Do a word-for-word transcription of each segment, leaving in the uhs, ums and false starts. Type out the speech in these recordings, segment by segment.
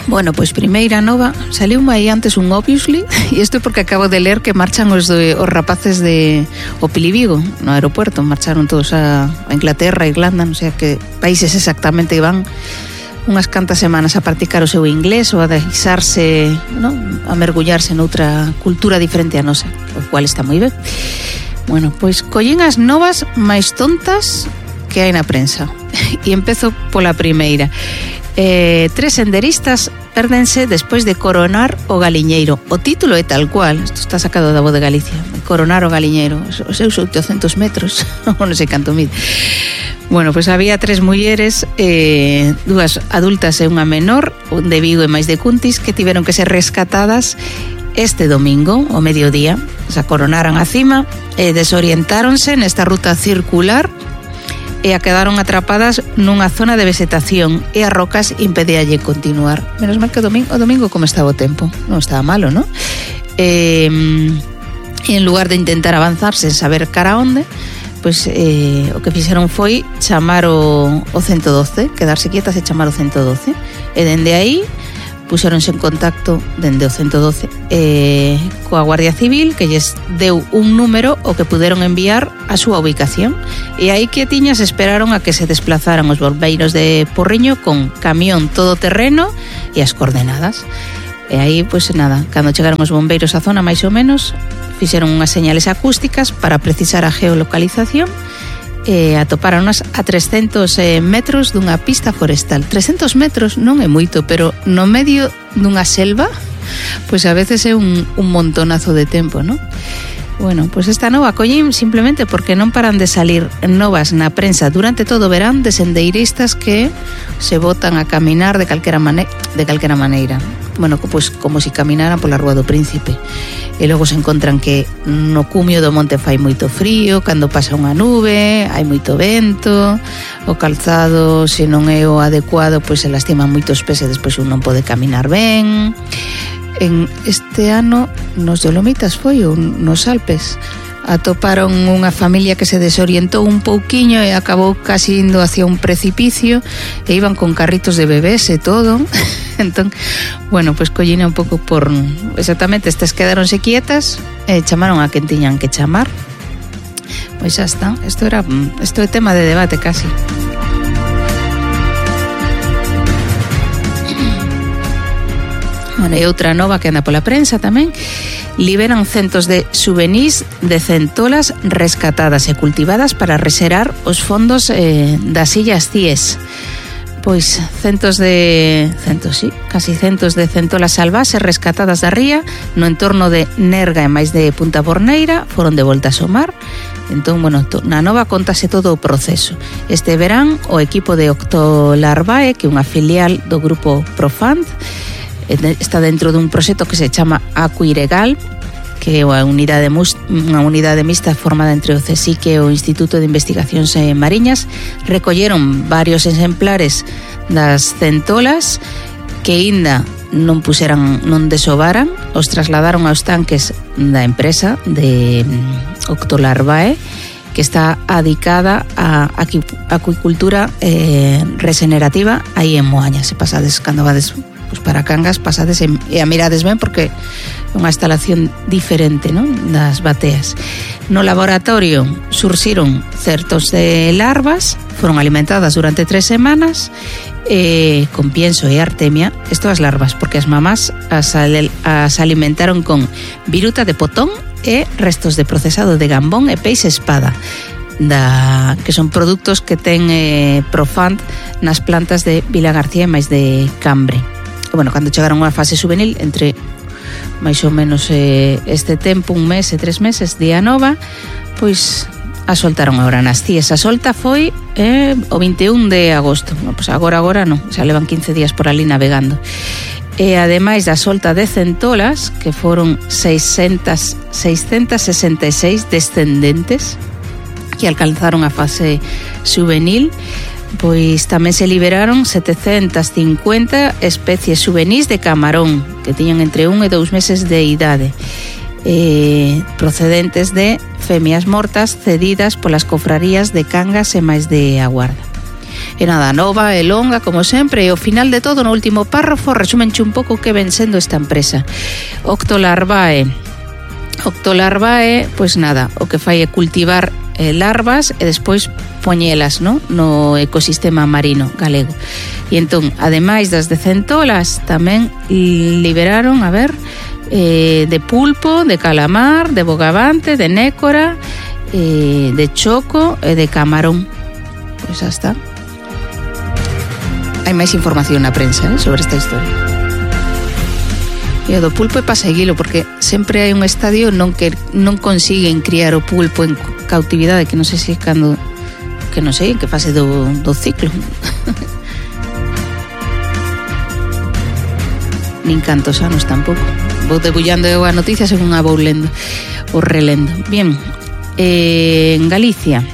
Bueno, pois primeira nova, saliu aí antes un obviously, e isto é porque acabo de ler que marchan os, de, os rapaces de o Pilivigo, no aeropuerto, marcharon todos a, a Inglaterra, a Irlanda, non sei a que países exactamente van unhas cantas semanas a practicar o seu inglés ou a deixarse, non, a mergullarse noutra cultura diferente a nosa, o cual está moi ben. Bueno, pois collín as novas máis tontas que hai na prensa, e empezo pola primeira. Eh, tres senderistas pérdense despois de coronar o Galiñeiro. O título é tal cual, isto está sacado da Voz de Galicia, coronar o Galiñeiro, os seus oitocentos metros, non sei canto mide. Bueno, pois había tres mulleres, eh, dúas adultas e unha menor, de Vigo e máis de Cuntis, que tiveron que ser rescatadas este domingo, o mediodía. O sea, coronaron a cima e desorientáronse nesta ruta circular e a quedaron atrapadas nunha zona de vegetación e as rocas impedíalle continuar. Menos mal que o domingo, o domingo como estaba o tempo, non estaba malo, non? E, e en lugar de intentar avanzar sen saber cara onde, pois eh, o que fixeron foi chamar o, o ciento doce, quedarse quietas e chamar o ciento doce, e dende aí puxeronse en contacto dende o ciento doce eh, coa Guardia Civil, que lles deu un número o que puderon enviar a súa ubicación, e aí que tiñas esperaron a que se desplazaran os bombeiros de Porriño con camión todoterreno e as coordenadas. E aí, pois nada, cando chegaron os bombeiros á zona máis ou menos, fixeron unhas señales acústicas para precisar a geolocalización e atoparonas a trescentos metros dunha pista forestal. trescentos metros non é moito, pero no medio dunha selva, pois a veces é un, un montonazo de tempo, non? Bueno, pois esta nova collín simplemente porque non paran de salir novas na prensa durante todo o verán de sendeiristas que se botan a caminar de calquera, mane- de calquera maneira. Bueno, pois como se si caminaran pola Rúa do Príncipe. E logo se encontran que no cumio do monte fai moito frío, cando pasa unha nube, hai moito vento, o calzado, se non é o adecuado, pois se lastiman moitos pés e despois un non pode caminar ben. En este ano nos Dolomitas foi ou nos Alpes atoparon unha familia que se desorientou un pouquiño e acabou casi indo hacia un precipicio e iban con carritos de bebés e todo. Entón, bueno, pois pues collina un pouco por exactamente, estas quedaronse quietas e chamaron a quen tiñan que chamar. Pois xa está, isto era isto é tema de debate casi. Bueno, e outra nova que anda pola prensa tamén, liberan centos de souvenirs de centolas rescatadas e cultivadas para reserar os fondos eh, das Illas Cíes. Pois centos de centos, sí, casi centos de centolas salvaxes rescatadas da ría no entorno de Nerga e máis de Punta Borneira foron devoltas ao mar. Entón, bueno, na nova contase todo o proceso. Este verán o equipo de Octolarvae, que é unha filial do grupo Profund, está dentro dun proxecto que se chama Acuiregal, que é unha unidade, unha unidade mixta formada entre o CSIC e o Instituto de Investigacións Mariñas. Recolleron varios exemplares das centolas que aínda non puseran, non desovaran, os trasladaron aos tanques da empresa de Octolarvae, que está adicada a acuicultura eh, regenerativa aí en Moaña. Se pasades, cando vades pues para Cangas, pasades e, e a mirades ben porque é unha instalación diferente, non? Das bateas. No laboratorio surxiron certos de larvas, foron alimentadas durante tres semanas eh, con pienso e artemia, isto as larvas, porque as mamás as, as alimentaron con viruta de potón e restos de procesado de gambón e peixe espada, da, que son produtos que ten eh, Profund nas plantas de Vila García e máis de Cambre. Bueno, cando chegaron a fase juvenil, entre máis ou menos eh, este tempo, un mes e tres meses, día nova, pois a soltaron agora nas Cíes. A solta foi eh, o vinte e un de agosto. Bueno, pois agora, agora non, xa levan quince días por ali navegando. E ademais da solta de centolas, que foron seiscentas sesenta e seis descendentes que alcanzaron a fase juvenil, pois tamén se liberaron setecentas cincuenta especies juvenis de camarón que tiñan entre un e dous meses de idade, eh, procedentes de femias mortas cedidas polas cofrarías de Cangas e máis de A Guarda. E nada, nova e longa, como sempre, e ao final de todo, no último párrafo, resúmenche un pouco que ven sendo esta empresa. Octolarvae. Octolarvae, pois nada, o que fai é cultivar eh, larvas e despois poñelas, no? no ecosistema marino galego. E entón, ademais das de centolas, tamén liberaron, a ver, eh, de pulpo, de calamar, de bogavante, de nécora, eh, de choco e de camarón. Pois xa está. Hai máis información na prensa, eh, sobre esta historia. E o do pulpo é para seguilo, porque sempre hai un estadio non que non consiguen criar o pulpo en cautividade, que non sei se cando, que non sei en que fase do, do ciclo. Nin cantos anos tampouco. Vou debullando eu a noticia según a vou lendo ou relendo. Bien, eh, en Galicia,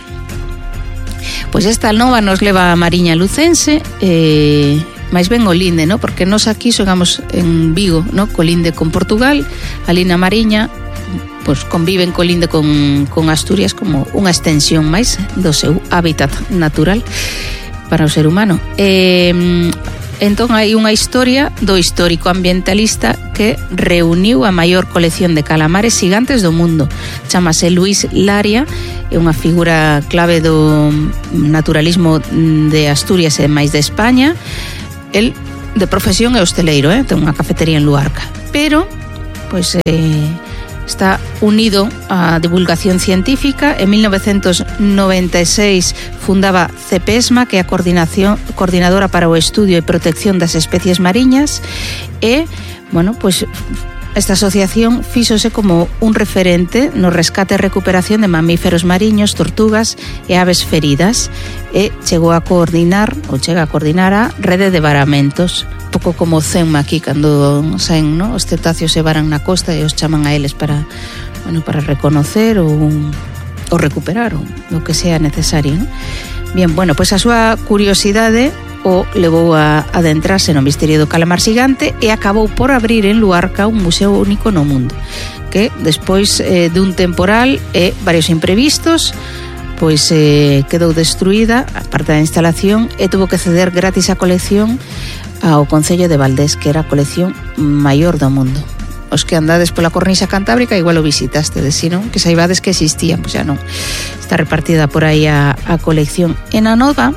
pois esta nova nos leva a Mariña Lucense, eh, máis ben o Linde, no? Porque nós aquí xogamos en Vigo, no? Co Linde con Portugal, ali na Mariña, pois conviven co Linde con, con Asturias como unha extensión máis do seu hábitat natural para o ser humano. E, entón hai unha historia do histórico ambientalista que reuniu a maior colección de calamares gigantes do mundo. Chámase Luis Laria, é unha figura clave do naturalismo de Asturias e máis de España. El de profesión é hosteleiro, eh? Ten unha cafetería en Luarca, pero pois eh, está unido á divulgación científica. En mil novecentos noventa e seis fundaba CEPESMA, que é a coordinación coordinadora para o estudio e protección das especies mariñas, e, bueno, pois esta asociación fíxose como un referente no rescate e recuperación de mamíferos mariños, tortugas e aves feridas, e chegou a coordinar, ou chega a coordinar a rede de varamentos, pouco como o CENMA aquí, cando saen, no? Os cetáceos se varan na costa e os chaman a eles para, bueno, para reconocer ou, ou recuperar ou o que sea necesario, no? Bien, bueno, pois a súa curiosidade o levou a adentrarse no misterio do calamar xigante e acabou por abrir en Luarca un museo único no mundo, que despois eh, dun temporal e varios imprevistos, pois eh, quedou destruída a parte da instalación e tuvo que ceder gratis a colección ao Concello de Valdés, que era a colección maior do mundo. Os que andades pola cornisa cantábrica igual o visitaste, de si non, que saibades que existían, pois xa non, está repartida por aí a, a colección. En a nova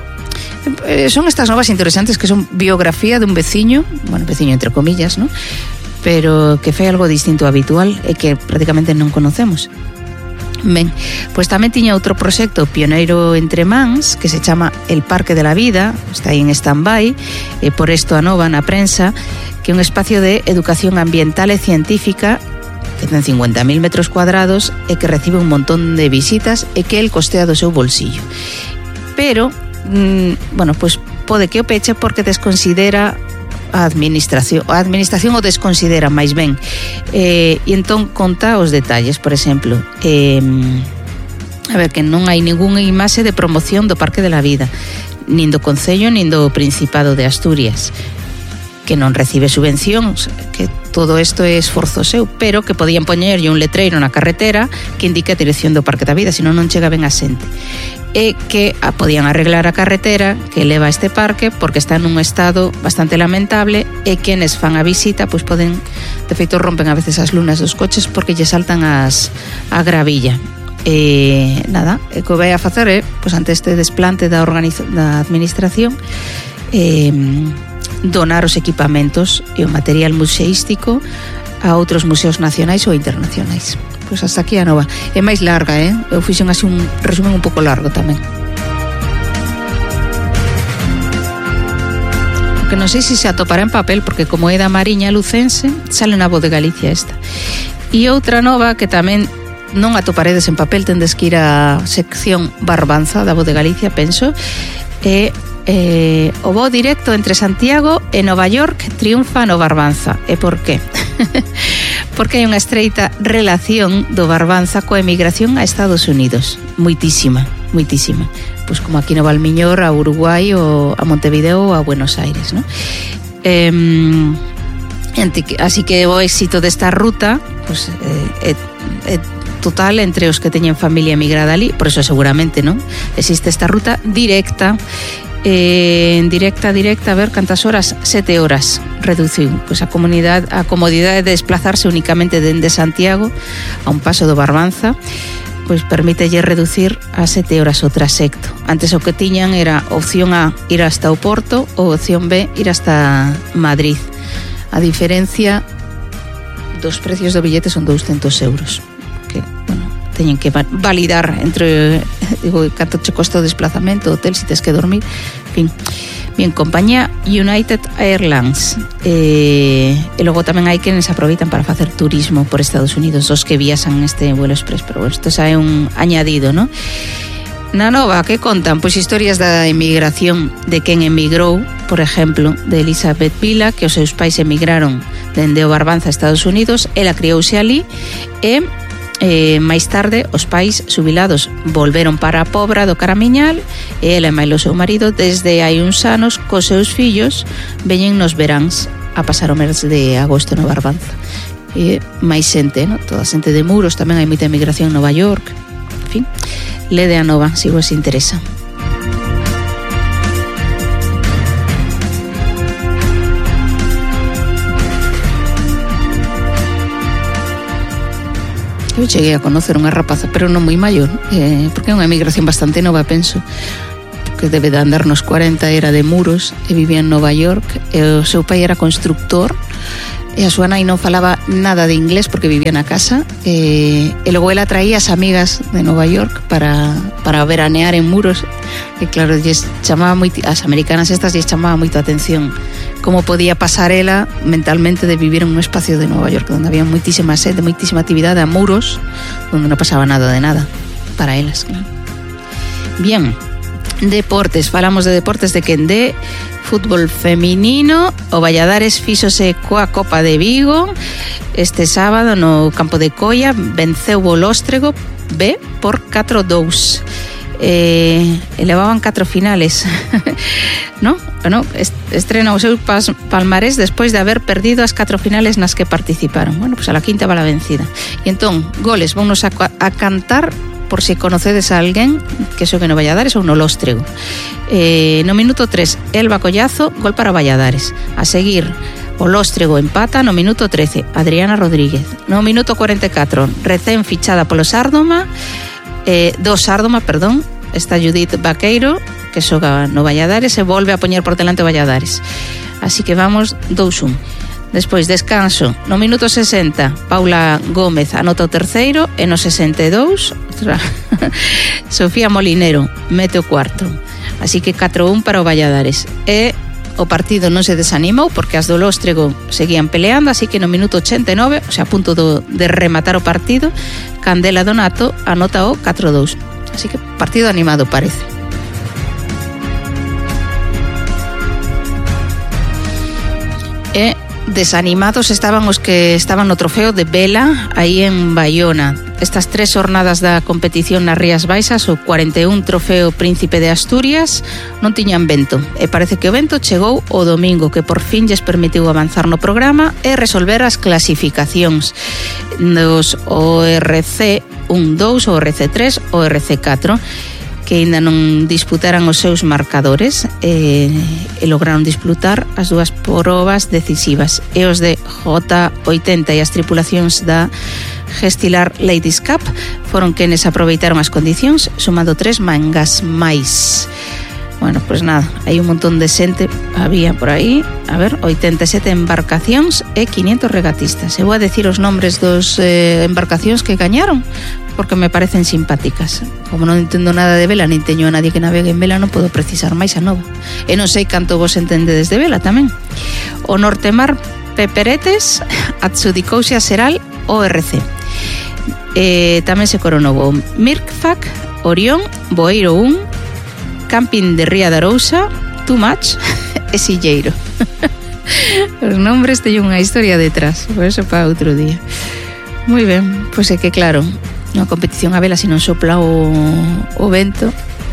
eh, son estas novas interesantes que son biografía dun veciño, bueno, veciño entre comillas, ¿no? Pero que fai algo distinto habitual e que prácticamente non conocemos. Ben, pois tamén tiña outro proxecto pioneiro entre mans que se chama El Parque de la Vida, está aí en stand-by, e por isto a nova na prensa, que é un espacio de educación ambiental e científica que ten cincuenta mil metros cuadrados e que recibe un montón de visitas e que el costea do seu bolsillo. Pero, mmm, bueno, pois pode que o peche porque desconsidera a administración, a administración o desconsidera máis ben, eh, e entón conta os detalles. Por exemplo, eh, a ver, que non hai ningunha imaxe de promoción do Parque de la Vida, nin do Concello nin do Principado de Asturias, que non recibe subvencións, que todo isto é esforzo seu, pero que podían poñerlle un letreiro na carretera que indique a dirección do Parque da Vida, senón non chega ben a xente. E que a, podían arreglar a carretera que leva a este parque porque está nun estado bastante lamentable e quenes fan a visita pois poden, de feito rompen a veces as lunas dos coches porque lle saltan as a gravilla. E nada, o que vai a facer é, pois ante este desplante da, organiza, da administración, eh, donar os equipamentos e o material museístico a outros museos nacionais ou internacionais. Pois hasta aquí a nova. É máis larga, eh? Eu fixen así un resumen un pouco largo tamén. Que non sei se se atopará en papel, porque como é da Mariña Lucense, sale na Voz de Galicia esta. E outra nova que tamén non atoparedes en papel, tendes que ir á sección Barbanza da Voz de Galicia, penso, e eh, o voo directo entre Santiago e Nova York triunfa no Barbanza. E por qué? Porque hai unha estreita relación do Barbanza coa emigración a Estados Unidos, moitísima, moitísima, pois como aquí no Valmiñor, a Uruguai ou a Montevideo ou a Buenos Aires, ¿no? Eh, así que o éxito desta ruta pois, eh, é, é total entre os que teñen familia emigrada ali, por eso seguramente, non? Existe esta ruta directa eh, en directa, directa, a ver cantas horas, sete horas reduciu. Pois a comunidade, a comodidade de desplazarse únicamente dende Santiago a un paso do Barbanza, pois permítelle reducir a sete horas o trasecto. Antes o que tiñan era opción A, ir hasta o Porto, ou opción B, ir hasta Madrid. A diferencia dos precios do billete son douscentos euros, que, bueno, teñen que validar entre, digo, canto che costa o desplazamento, hotel, si tes que dormir, en fin. Bien, compañía United Airlines, eh, e logo tamén hai quenes aproveitan para facer turismo por Estados Unidos, os que viaxan neste vuelo express, pero bueno, isto xa é un añadido, ¿no? Na Nova, que contan? Pois historias da emigración de quen emigrou, por exemplo, de Elizabeth Vila, que os seus pais emigraron dende o Barbanza a Estados Unidos, ela criouse ali e eh, máis tarde os pais xubilados volveron para a Pobra do Caramiñal e ela e máis o seu marido desde hai uns anos cos seus fillos veñen nos veráns a pasar o mes de agosto no Barbanza. E máis xente, no? Toda xente de Muros, tamén hai moita emigración en Nova York, en fin. Lede a Nova, si vos interesa. Eu cheguei a conocer unha rapaza, pero non moi maior, eh, porque é unha emigración bastante nova, penso, que debe de andar nos cuarenta, era de Muros e vivía en Nova York, e o seu pai era constructor, e a súa nai non falaba nada de inglés porque vivía na casa, e, e logo ela traía as amigas de Nova York para, para veranear en Muros, e claro, lles chamaba moito, as americanas estas lles chamaba moito a atención como podía pasar ela mentalmente de vivir en un espacio de Nova York onde había moitísima sede, moitísima actividade, a Muros, onde non pasaba nada de nada para elas, claro. Bien, deportes, falamos de deportes de quen de fútbol feminino, o Valladares fíxose coa Copa de Vigo este sábado no campo de Coia, venceu o Lóstrego B por catro dous. Eh, elevaban catro finales, ¿no? Bueno, estrena o seu palmarés despois de haber perdido as catro finales nas que participaron. Bueno, pues a la quinta va la vencida. E entón, goles, vamos a, a cantar por si conocedes a alguén que xogue no Valladares ou no Lóstrego. Eh, no minuto tres, Elba Collazo, gol para Valladares. A seguir, o Lóstrego empata no minuto trece, Adriana Rodríguez. No minuto cuarenta e catro, recén fichada polo Sárdoma, eh, do Sárdoma, perdón, está Judith Vaqueiro, que xoga no Valladares e volve a poñer por delante o Valladares. Así que vamos dous un. Despois, descanso, no minuto sesenta, Paula Gómez anota o terceiro e no sesenta e dous, Sofía Molinero mete o cuarto. Así que catro un para o Valladares. E o partido non se desanimou porque as do Lóstrego seguían peleando, así que no minuto ochenta e nove, o sea, a punto do, de rematar o partido, Candela Donato anota o catro dous. Así que partido animado parece. E desanimados estaban os que estaban no trofeo de vela aí en Baiona. Estas tres jornadas da competición nas Rías Baixas, o cuarenta e un trofeo Príncipe de Asturias, non tiñan vento. E parece que o vento chegou o domingo, que por fin lles permitiu avanzar no programa e resolver as clasificacións dos O R C un dous, o R C tres, o R C catro, que ainda non disputaran os seus marcadores e, e lograron disputar as dúas probas decisivas. E os de J oitenta e as tripulacións da Gestilar Ladies Cup foron quenes aproveitaron as condicións, sumando tres mangas máis. Bueno, pois pues nada, hai un montón de xente, había por aí, a ver, oitenta e sete embarcacións e quinientos regatistas. Eu vou a decir os nombres dos eh, embarcacións que gañaron, porque me parecen simpáticas. Como non entendo nada de vela, nin teño a nadie que navegue en vela, non podo precisar máis a Nova. E non sei canto vos entendedes de vela tamén. O Nortemar Peperetes adxudicouse a Seral O R C. E tamén se coronou o Mirkfac, Orión, Boeiro un, Camping de Ría de Arousa, Too Much e Silleiro. Os nombres teñen unha historia detrás, por eso para outro día. Moi ben, pois é que claro, unha competición a vela se non sopla o, o vento.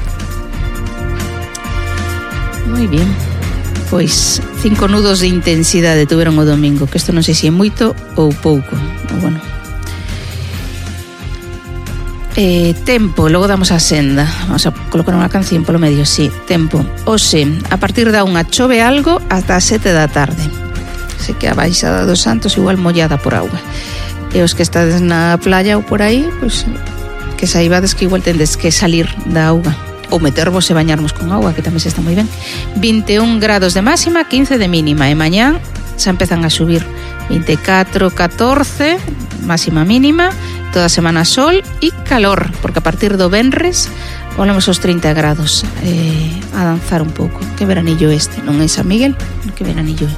Moi ben, pois cinco nudos de intensidade tuveron o domingo, que isto non sei se é moito ou pouco, ou bueno. Eh, tempo, logo damos a senda. Vamos a colocar unha canción polo medio, sí. Tempo. Oxe, a partir da unha chove algo ata as sete da tarde. Sei que a baixada dos Santos igual mollada por auga. E os que estades na playa ou por aí, pois que saibades que igual tendes que salir da auga ou metervos e bañarmos con auga, que tamén se está moi ben. vinte e un grados de máxima, quince de mínima, e mañán xa empezan a subir vinte e catro, catorce máxima mínima, toda a semana sol e calor, porque a partir do venres volvemos aos trinta grados, eh, a danzar un pouco. Que veranillo este, non é San Miguel? Que veranillo é?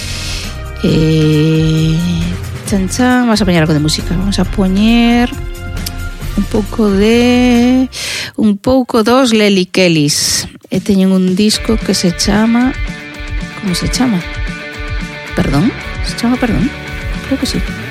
Eh, chan chan, vamos a poñer algo de música, vamos a poñer un pouco de un pouco dos Lely Kellys, e teñen un disco que se chama, como se chama? Perdón? Se chama Perdón? Creo que sí.